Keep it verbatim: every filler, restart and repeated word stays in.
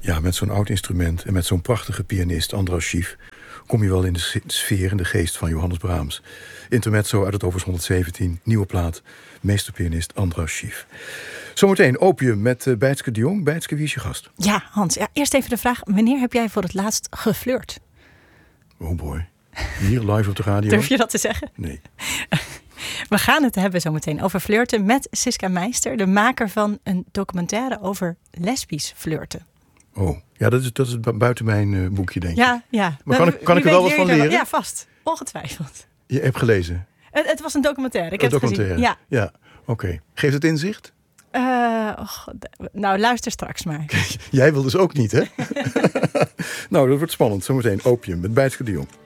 Ja, met zo'n oud instrument en met zo'n prachtige pianist, Andras Schief, kom je wel in de sfeer en de geest van Johannes Brahms. Intermezzo uit het Opus honderdzeventien, nieuwe plaat, meesterpianist Andras Schief. Zometeen Opium met uh, Bijtske de Jong. Bijtske, wie is je gast? Ja, Hans. Ja, eerst even de vraag, wanneer heb jij voor het laatst geflirt? Oh boy. Hier live op de radio? Durf je dat te zeggen? Nee. We gaan het hebben zometeen over flirten met Siska Meister, de maker van een documentaire over lesbisch flirten. Oh, ja, dat is, dat is buiten mijn uh, boekje, denk ik. Ja, ja. Maar kan ik, kan ik er wel wat van leren? Ja, vast. Ongetwijfeld. Je hebt gelezen? Het, het was een documentaire. Ik een heb documentaire. het gezien. Ja, ja oké. Okay. Geeft het inzicht? Uh, oh, nou, luister straks maar. Jij wil dus ook niet, hè? Nou, dat wordt spannend. Zometeen Opium met Bijtske de Jong.